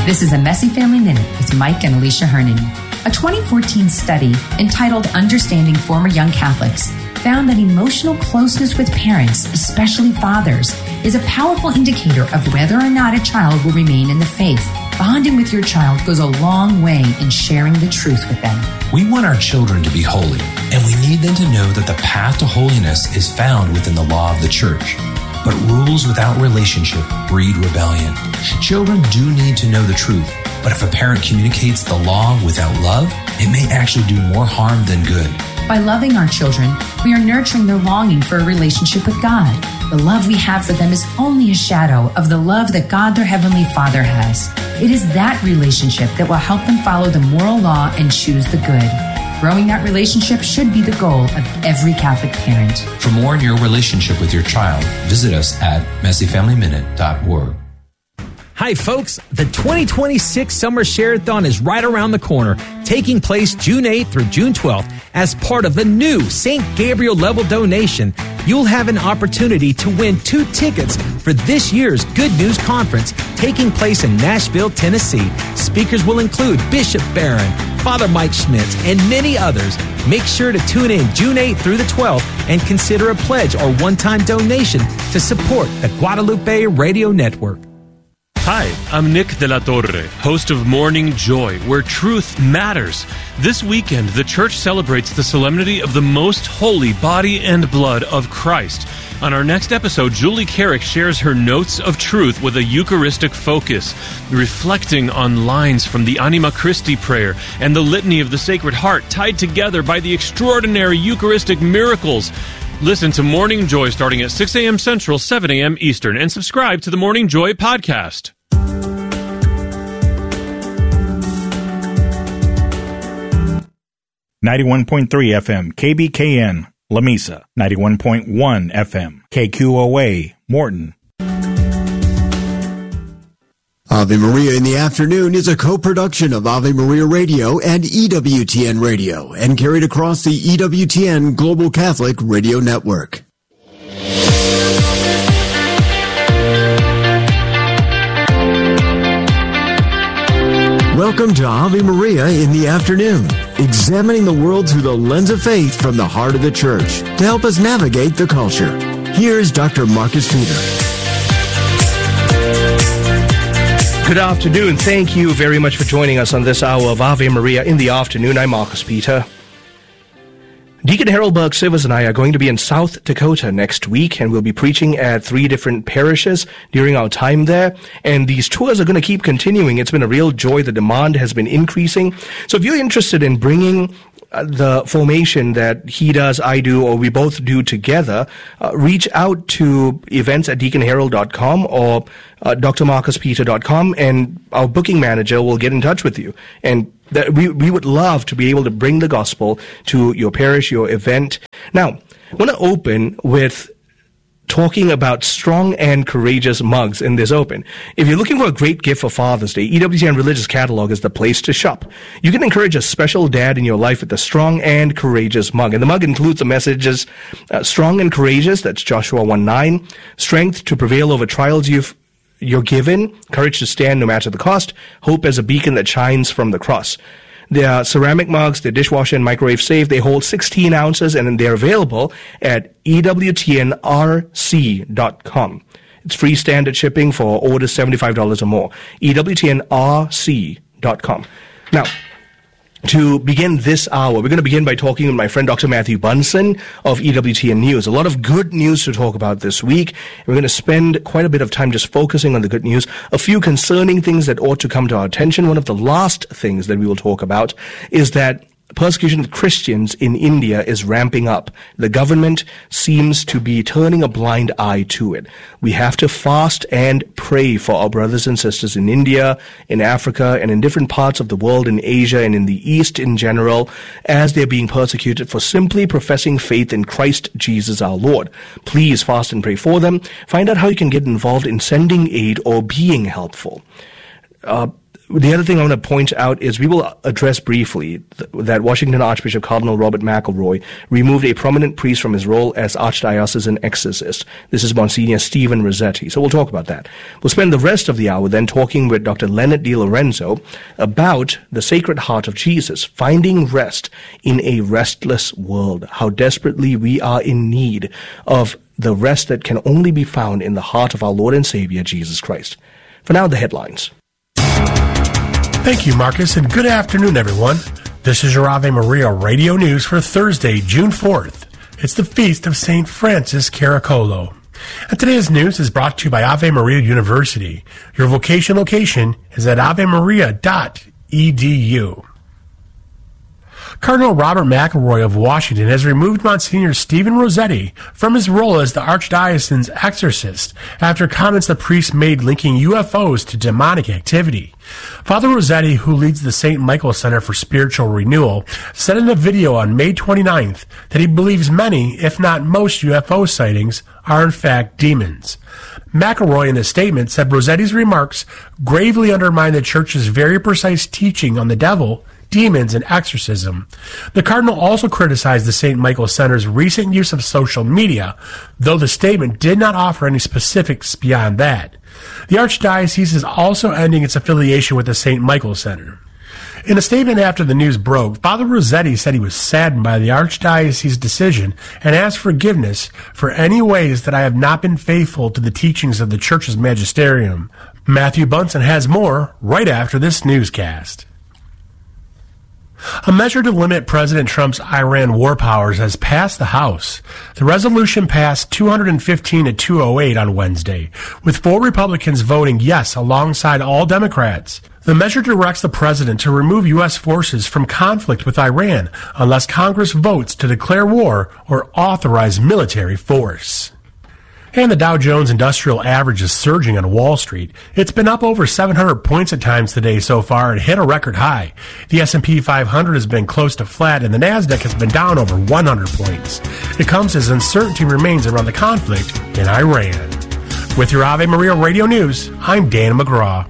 This is a Messy Family Minute with Mike and Alicia Hernon. A 2014 study entitled Understanding Former Young Catholics found that emotional closeness with parents, especially fathers, is a powerful indicator of whether or not a child will remain in the faith. Bonding with your child goes a long way in sharing the truth with them. We want our children to be holy, and we need them to know that the path to holiness is found within the law of the church. But rules without relationship breed rebellion. Children do need to know the truth, but if a parent communicates the law without love, it may actually do more harm than good. By loving our children, we are nurturing their longing for a relationship with God. The love we have for them is only a shadow of the love that God, their Heavenly Father, has. It is that relationship that will help them follow the moral law and choose the good. Growing that relationship should be the goal of every Catholic parent. For more on your relationship with your child, visit us at messyfamilyminute.org. Hi, folks. The 2026 Summer Share-a-thon is right around the corner, taking place June 8th through June 12th. As part of the new St. Gabriel level donation, you'll have an opportunity to win 2 tickets for this year's Good News Conference taking place in Nashville, Tennessee. Speakers will include Bishop Barron, Father Mike Schmitz, and many others. Make sure to tune in June 8th through the 12th and consider a pledge or one-time donation to support the Guadalupe Radio Network. Hi, I'm Nick De La Torre, host of Morning Joy, where truth matters. This weekend, the church celebrates the solemnity of the most holy body and blood of Christ. On our next episode, Julie Carrick shares her notes of truth with a Eucharistic focus, reflecting on lines from the Anima Christi prayer and the Litany of the Sacred Heart tied together by the extraordinary Eucharistic miracles. Listen to Morning Joy starting at 6 a.m. Central, 7 a.m. Eastern, and subscribe to the Morning Joy podcast. .3 FM, KBKN, La Mesa, 91.1 FM, KQOA, Morton. Ave Maria in the Afternoon is a co-production of Ave Maria Radio and EWTN Radio and carried across the EWTN Global Catholic Radio Network. Welcome to Ave Maria in the Afternoon, examining the world through the lens of faith from the heart of the Church to help us navigate the culture. Here's Dr. Marcus Peter. Good afternoon. Thank you very much for joining us on this hour of Ave Maria in the Afternoon. I'm Marcus Peter. Deacon Harold Burke-Sivers and I are going to be in South Dakota next week, and we'll be preaching at 3 different parishes during our time there. And these tours are going to keep continuing. It's been a real joy. The demand has been increasing. So if you're interested in bringing the formation that he does, I do, or we both do together, reach out to events at deaconharold.com or drmarcuspeter.com, and our booking manager will get in touch with you. And that we would love to be able to bring the gospel to your parish, your event. Now, I want to open with talking about strong and courageous mugs in this open. If you're looking for a great gift for Father's Day, EWTN Religious Catalog is the place to shop. You can encourage a special dad in your life with the Strong and Courageous mug. And the mug includes the messages, Strong and Courageous, that's Joshua 1:9, strength to prevail over trials you're given, courage to stand no matter the cost, hope as a beacon that shines from the cross. They are ceramic mugs, they're dishwasher and microwave safe, they hold 16 ounces, and they're available at EWTNRC.com. It's free standard shipping for orders $75 or more. EWTNRC.com. Now, to begin this hour, we're going to begin by talking with my friend Dr. Matthew Bunson of EWTN News. A lot of good news to talk about this week. We're going to spend quite a bit of time just focusing on the good news, a few concerning things that ought to come to our attention. One of the last things that we will talk about is that persecution of Christians in India is ramping up. The government seems to be turning a blind eye to it. We have to fast and pray for our brothers and sisters in India, in Africa, and in different parts of the world, in Asia and in the East in general, as they're being persecuted for simply professing faith in Christ Jesus our Lord. Please fast and pray for them. Find out how you can get involved in sending aid or being helpful. The other thing I want to point out is we will address briefly that Washington Archbishop Cardinal Robert McElroy removed a prominent priest from his role as archdiocesan exorcist. This is Monsignor Stephen Rossetti. So we'll talk about that. We'll spend the rest of the hour then talking with Dr. Leonard DiLorenzo about the Sacred Heart of Jesus, finding rest in a restless world, how desperately we are in need of the rest that can only be found in the heart of our Lord and Savior, Jesus Christ. For now, the headlines. Thank you, Marcus, and good afternoon, everyone. This is your Ave Maria Radio News for Thursday, June 4th. It's the feast of St. Francis Caracolo. And today's news is brought to you by Ave Maria University. Your vocation location is at avemaria.edu. Cardinal Robert McElroy of Washington has removed Monsignor Stephen Rossetti from his role as the archdiocesan's exorcist after comments the priest made linking UFOs to demonic activity. Father Rossetti, who leads the St. Michael Center for Spiritual Renewal, said in a video on May 29th that he believes many, if not most, UFO sightings are in fact demons. McElroy in a statement said Rossetti's remarks gravely undermine the Church's very precise teaching on the devil, demons, and exorcism. The Cardinal also criticized the St. Michael Center's recent use of social media, though the statement did not offer any specifics beyond that. The Archdiocese is also ending its affiliation with the St. Michael Center. In a statement after the news broke, Father Rossetti said he was saddened by the Archdiocese's decision and asked forgiveness for any ways that I have not been faithful to the teachings of the Church's magisterium. Matthew Bunson has more right after this newscast. A measure to limit President Trump's Iran war powers has passed the House. The resolution passed 215 to 208 on Wednesday, with 4 Republicans voting yes alongside all Democrats. The measure directs the president to remove U.S. forces from conflict with Iran unless Congress votes to declare war or authorize military force. And the Dow Jones Industrial Average is surging on Wall Street. It's been up over 700 points at times today so far and hit a record high. The S&P 500 has been close to flat and the Nasdaq has been down over 100 points. It comes as uncertainty remains around the conflict in Iran. With your Ave Maria Radio News, I'm Dan McGraw.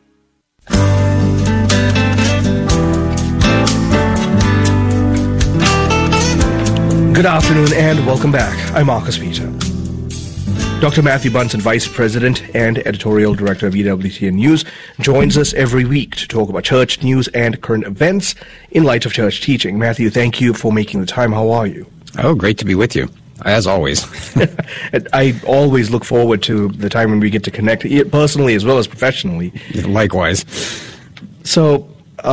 Good afternoon and welcome back. I'm Marcus Peter. Dr. Matthew Bunson, Vice President and Editorial Director of EWTN News, joins us every week to talk about church news and current events in light of church teaching. Matthew, thank you for making the time. How are you? Oh, great to be with you, as always. I always look forward to the time when we get to connect, personally as well as professionally. Likewise. So,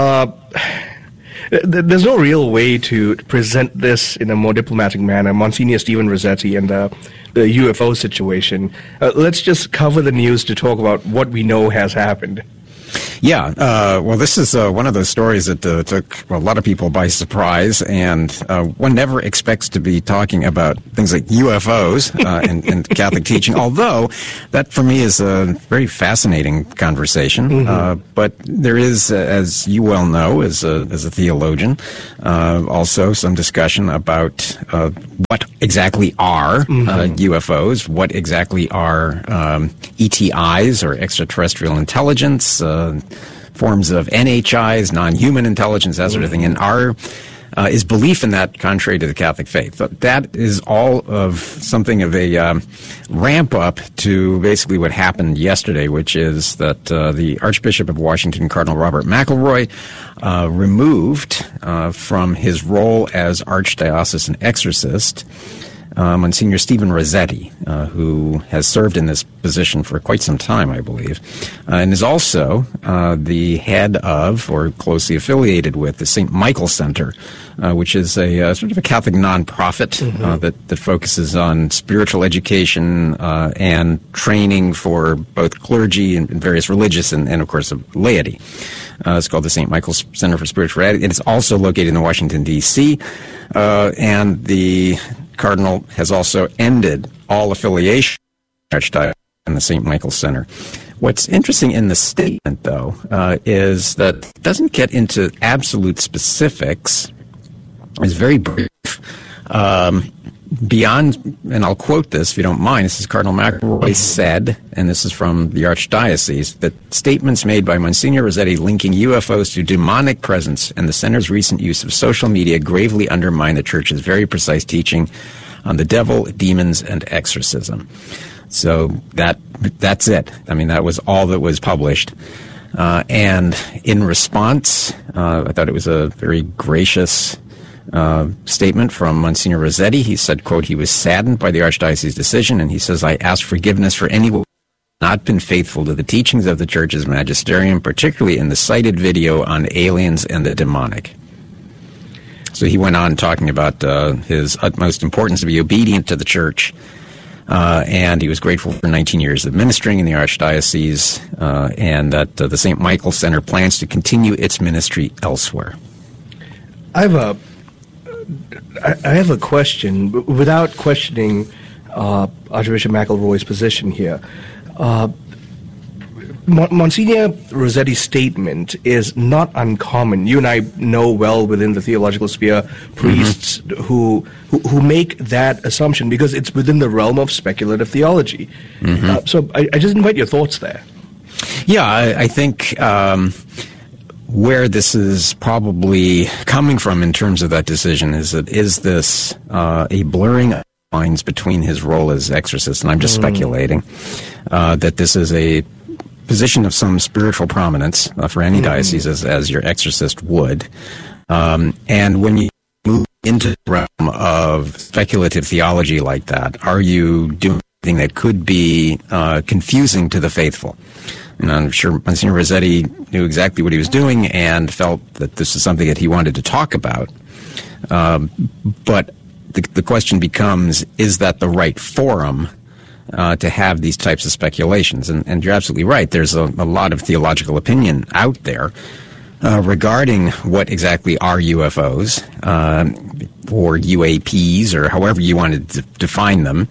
there's no real way to present this in a more diplomatic manner. Monsignor Stephen Rossetti and the UFO situation. Let's just cover the news to talk about what we know has happened. Yeah, well, this is one of those stories that took a lot of people by surprise, and one never expects to be talking about things like UFOs and Catholic teaching, although that, for me, is a very fascinating conversation. Mm-hmm. But there is, as you well know, as a theologian, also some discussion about what exactly are UFOs, what exactly are ETIs, or extraterrestrial intelligence, forms of NHIs, non-human intelligence, that sort of thing. And our is belief in that contrary to the Catholic faith. That is all of something of a ramp up to basically what happened yesterday, which is that the Archbishop of Washington, Cardinal Robert McElroy, removed from his role as archdiocesan exorcist Monsignor Stephen Rossetti, who has served in this position for quite some time, I believe, and is also the head of, or closely affiliated with, the St. Michael Center, which is a sort of a Catholic nonprofit that focuses on spiritual education and training for both clergy and various religious and of course, laity. It's called the St. Michael's Center for Spirituality. It is also located in Washington, D.C., and the Cardinal has also ended all affiliation in the St. Michael's Center. What's interesting in the statement, though, is that it doesn't get into absolute specifics. It's very brief. beyond, and I'll quote this if you don't mind, this is Cardinal McElroy said, and this is from the Archdiocese, that statements made by Monsignor Rossetti linking UFOs to demonic presence and the Center's recent use of social media gravely undermine the Church's very precise teaching on the devil, demons, and exorcism. So that's it. I mean, that was all that was published. And in response, I thought it was a very gracious statement from Monsignor Rossetti. He said, quote, he was saddened by the Archdiocese's decision, and he says, I ask forgiveness for anyone who has not been faithful to the teachings of the Church's magisterium, particularly in the cited video on aliens and the demonic. So he went on talking about his utmost importance to be obedient to the Church, and he was grateful for 19 years of ministering in the Archdiocese, and that the St. Michael Center plans to continue its ministry elsewhere. I have a question, without questioning Archbishop McElroy's position here. Monsignor Rossetti's statement is not uncommon. You and I know well within the theological sphere priests who make that assumption because it's within the realm of speculative theology. So I just invite your thoughts there. Yeah, I think where this is probably coming from in terms of that decision is that is this a blurring of lines between his role as exorcist, and I'm just speculating, that this is a position of some spiritual prominence for any diocese as your exorcist would. And when you move into the realm of speculative theology like that, are you doing anything that could be confusing to the faithful? And I'm sure Monsignor Rossetti knew exactly what he was doing and felt that this is something that he wanted to talk about. But the question becomes, is that the right forum to have these types of speculations? And you're absolutely right. There's a lot of theological opinion out there regarding what exactly are UFOs or UAPs or however you want to define them.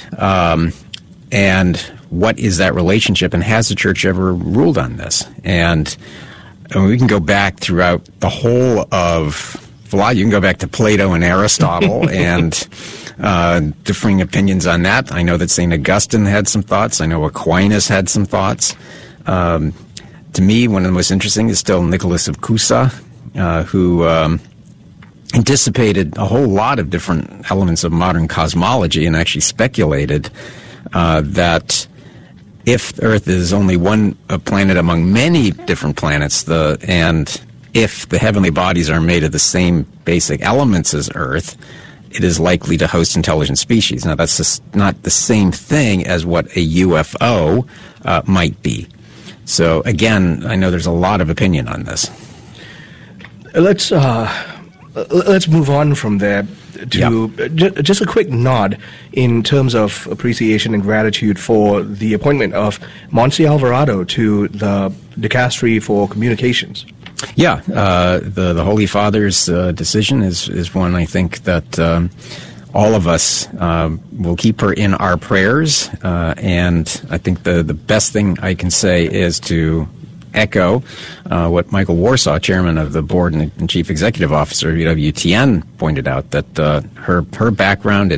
And what is that relationship, and has the Church ever ruled on this? And we can go back throughout the whole of philosophy. You can go back to Plato and Aristotle and differing opinions on that. I know that St. Augustine had some thoughts. I know Aquinas had some thoughts. To me, one of the most interesting is still Nicholas of Cusa, who anticipated a whole lot of different elements of modern cosmology and actually speculated that if Earth is only one planet among many different planets, and if the heavenly bodies are made of the same basic elements as Earth, it is likely to host intelligent species. Now, that's just not the same thing as what a UFO might be. So, again, I know there's a lot of opinion on this. Let's move on from there to just a quick nod in terms of appreciation and gratitude for the appointment of Monsignor Alvarado to the Dicastery for Communications. Yeah, the Holy Father's decision is one I think that all of us will keep her in our prayers, and I think the best thing I can say is to echo what Michael Warsaw, chairman of the board and chief executive officer of EWTN, pointed out, that her background and